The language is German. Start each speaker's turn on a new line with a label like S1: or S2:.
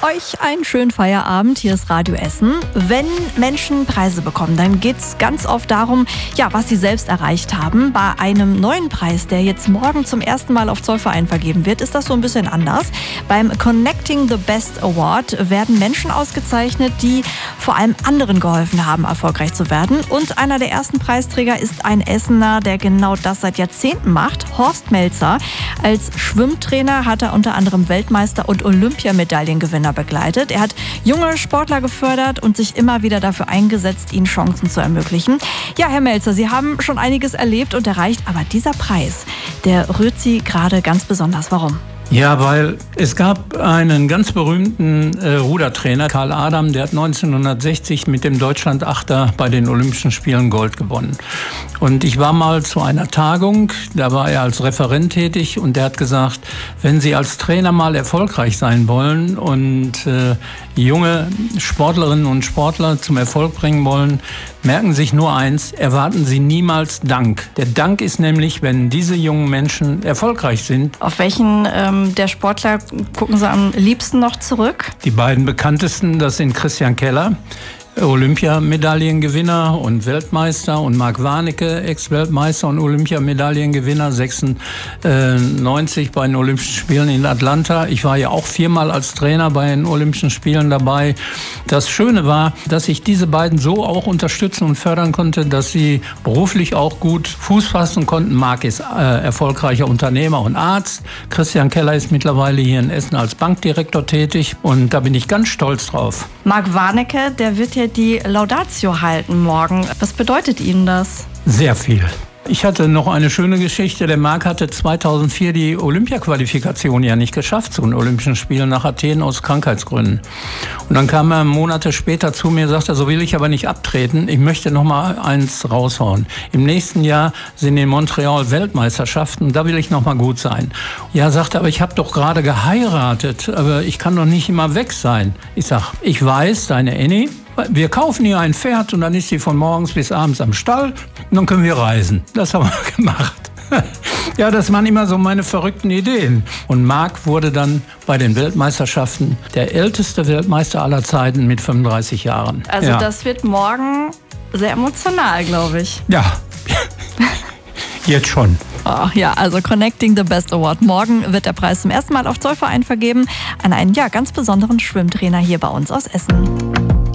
S1: euch einen schönen Feierabend. Hier ist Radio Essen. Wenn Menschen Preise bekommen, dann geht es ganz oft darum, was sie selbst erreicht haben. Bei einem neuen Preis, der jetzt morgen zum ersten Mal auf Zollverein vergeben wird, ist das so ein bisschen anders. Beim Connecting the Best Award werden Menschen ausgezeichnet, die vor allem anderen geholfen haben, erfolgreich zu werden. Und einer der ersten Preisträger ist ein Essener, der genau das seit Jahrzehnten macht, Horst Melzer. Als Schwimmtrainer hat er unter anderem Weltmeister und Olympiamedaillengewinner begleitet. Er hat junge Sportler gefördert und sich immer wieder dafür eingesetzt, ihnen Chancen zu ermöglichen. Ja, Herr Melzer, Sie haben schon einiges erlebt und erreicht, aber dieser Preis, der rührt Sie gerade ganz besonders. Warum?
S2: Ja, weil es gab einen ganz berühmten Rudertrainer, Karl Adam, der hat 1960 mit dem Deutschland-Achter bei den Olympischen Spielen Gold gewonnen. Und ich war mal zu einer Tagung, da war er als Referent tätig und der hat gesagt, wenn Sie als Trainer mal erfolgreich sein wollen und junge Sportlerinnen und Sportler zum Erfolg bringen wollen, merken sich nur eins, erwarten Sie niemals Dank. Der Dank ist nämlich, wenn diese jungen Menschen erfolgreich sind.
S1: Auf welchen der Sportler gucken Sie am liebsten noch zurück?
S2: Die beiden bekanntesten, das sind Christian Keller, Olympiamedaillengewinner und Weltmeister, und Marc Warnecke, Ex-Weltmeister und Olympiamedaillengewinner, 96 bei den Olympischen Spielen in Atlanta. Ich war ja auch 4-mal als Trainer bei den Olympischen Spielen dabei. Das Schöne war, dass ich diese beiden so auch unterstützen und fördern konnte, dass sie beruflich auch gut Fuß fassen konnten. Marc ist erfolgreicher Unternehmer und Arzt. Christian Keller ist mittlerweile hier in Essen als Bankdirektor tätig und da bin ich ganz stolz drauf.
S1: Marc Warnecke, der wird ja die Laudatio halten morgen. Was bedeutet Ihnen das?
S2: Sehr viel. Ich hatte noch eine schöne Geschichte. Der Marc hatte 2004 die Olympia-Qualifikation ja nicht geschafft zu den Olympischen Spielen nach Athen aus Krankheitsgründen. Und dann kam er Monate später zu mir und sagte, so will ich aber nicht abtreten. Ich möchte noch mal eins raushauen. Im nächsten Jahr sind in Montreal Weltmeisterschaften. Da will ich noch mal gut sein. Ja, sagte, aber ich habe doch gerade geheiratet. Aber ich kann doch nicht immer weg sein. Ich sag, ich weiß, deine Annie, wir kaufen ihr ein Pferd und dann ist sie von morgens bis abends am Stall und dann können wir reisen. Das haben wir gemacht. Ja, das waren immer so meine verrückten Ideen. Und Marc wurde dann bei den Weltmeisterschaften der älteste Weltmeister aller Zeiten mit 35 Jahren.
S1: Also das wird morgen sehr emotional, glaube ich.
S2: Ja, jetzt schon.
S1: Oh, ja, also Connecting the Best Award. Morgen wird der Preis zum ersten Mal auf Zollverein vergeben an einen ganz besonderen Schwimmtrainer hier bei uns aus Essen.